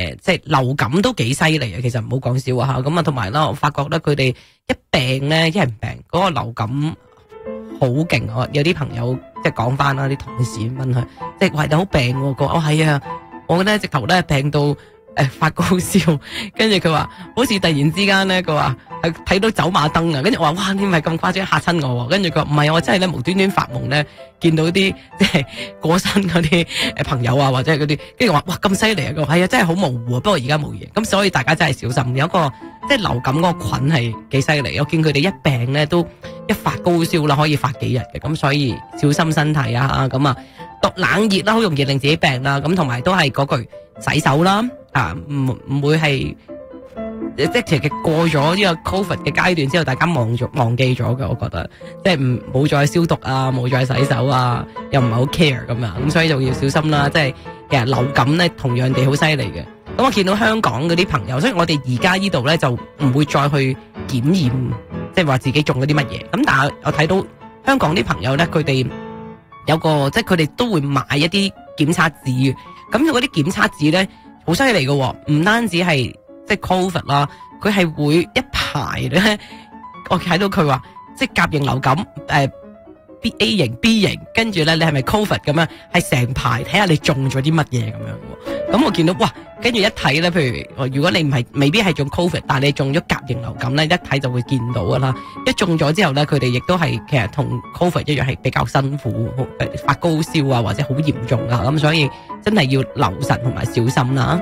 即係流感都幾犀利啊，其實唔好講笑啊吓，咁啊同埋啦，我發覺咧佢哋一病咧，一係唔病，嗰個流感好勁啊！有啲朋友即係講翻啦，啲同事問佢，即係話你好病喎，佢話係啊，我咧直頭咧病到發高燒，跟住佢話好似突然之間咧，佢話係睇到走馬燈啊，跟住我話哇，你唔係咁誇張嚇親我喎，跟住佢話唔係啊，我真係咧無端端發夢咧，見到啲即係過身嗰啲朋友啊，或者係嗰啲，跟住我話哇咁犀利啊，佢話係啊，真係好模糊啊，不過而家冇嘢，咁所以大家真係小心，有一個即係流感嗰個菌係幾犀利，我見佢哋一病咧都一發高燒啦，可以發幾日嘅，咁所以小心身體啊，咁啊毒冷熱啦，好容易令自己病啦，咁同埋都係嗰句洗手啦。唔會係即係其實過咗呢個 Covid 嘅階段之後，大家忘記咗嘅，我覺得即係冇再消毒啊，冇再洗手啊，又唔係好 care 咁樣，咁所以就要小心啦。即係其實流感咧同樣地好犀利嘅。咁我見到香港嗰啲朋友，所以我哋而家呢度咧就唔會再去檢驗，即係話自己中咗啲乜嘢。咁但係我睇到香港啲朋友咧，佢哋有個即係佢哋都會買一啲檢測紙嘅。咁嗰啲檢測紙咧。好犀利嘅，唔單止係即係 Covid 啦，佢係會一排咧，我睇到佢話即係甲型流感A 型 B 型，跟住咧你係咪 Covid 咁樣，係成排睇下你中咗啲乜嘢咁樣。咁我見到哇，跟住一睇咧，譬如如果你唔係未必係中 Covid， 但係你中咗甲型流感咧，一睇就會見到噶啦。一中咗之後咧，佢哋亦都係其實同 Covid 一樣係比較辛苦，發高燒啊或者好嚴重啊，咁所以真係要留神同埋小心啦。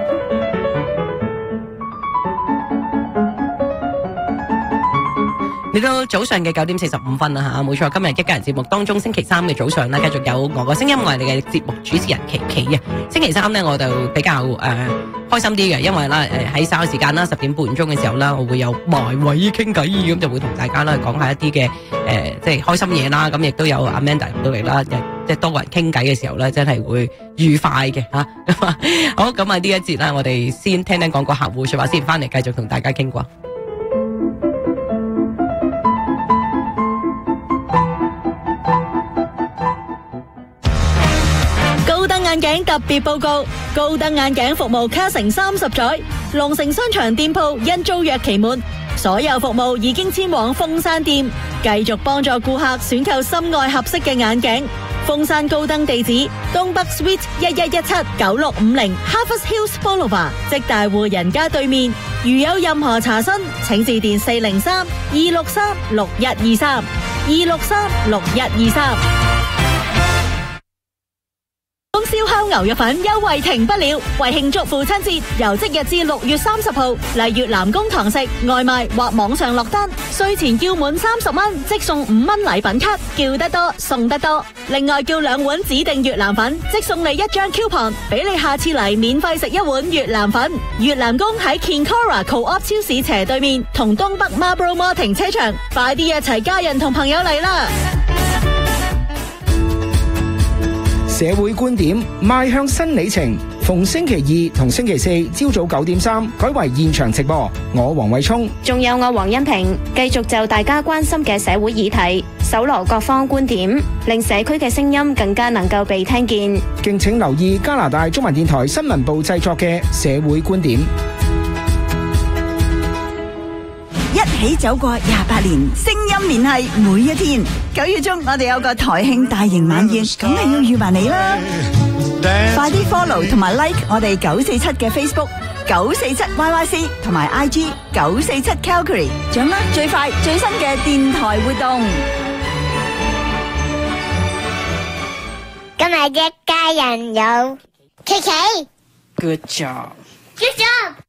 嚟到早上嘅9:45啦吓，冇錯，今日一家人節目當中星期三嘅早上咧，繼續有我個聲音，我係你嘅節目主持人琪琪啊。星期三咧我就比較開心啲嘅，因為咧喺稍後時間啦10點半鐘嘅時候啦，我會有埋位傾偈，咁就會同大家啦講下一啲嘅即係開心嘢啦，咁亦都有 Amanda 到嚟啦，即係多個人傾偈嘅時候咧，真係會愉快嘅吓。好，咁啊呢一節啦，我哋先聽聽講個客戶說話先，翻嚟繼續同大家傾過。 眼鏡特別報告，高登眼鏡服務卡成30載，龍城商場店鋪因租約期滿，所有服務已經遷往鳳山店，繼續幫助顧客選購心愛合適嘅眼鏡。鳳山高登地址：東北 Suite 11179650 Harvest Hills Boulevard， 即大戶人家對面。如有任何查詢，請致電403-263-6123 263-6123。燒烤牛肉粉優惠停不了，為慶祝父親節，由即日至6月30號，嚟越南公堂食外賣或網上落單，稅前叫滿30蚊，即送5蚊禮品卡，叫得多送得多。另外叫2碗指定越南粉，即送你1張 coupon， 俾你下次嚟免費食1碗越南粉。越南公喺 Kinkora Co-op 超市斜對面，同東北 Marlborough Mall 停車場，快啲一齊家人同朋友嚟啦！ 社會觀點邁向新里程，逢星期二同星期四朝早9:3改為現場直播。我黃偉聰， 仲有我黃欣平，繼續就大家關心嘅社會議題，搜羅各方觀點，令社區嘅聲音更加能夠被聽見。 敬請留意加拿大中文電台新聞部製作嘅社會觀點。 一起走過28年，聲音聯繫每一天。9月中我哋有個台慶大型晚宴，梗係要預埋你啦！快啲 follow 同埋 like 我哋947嘅 Facebook 947YYC 同埋 IG 947 Calgary， 掌握最快最新嘅電台活動。 今日一家人有琪琪 Good job。 ，Good job。